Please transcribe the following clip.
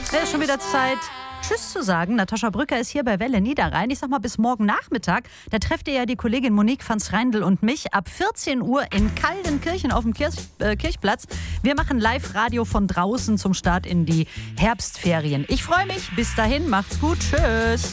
Es ist schon wieder Zeit, Tschüss zu sagen. Natascha Brücker ist hier bei Welle Niederrhein. Ich sag mal bis morgen Nachmittag. Da trefft ihr ja die Kollegin Monique van Schreindl und mich ab 14 Uhr in Kaldenkirchen auf dem Kirchplatz. Wir machen Live-Radio von draußen zum Start in die Herbstferien. Ich freue mich. Bis dahin, macht's gut. Tschüss.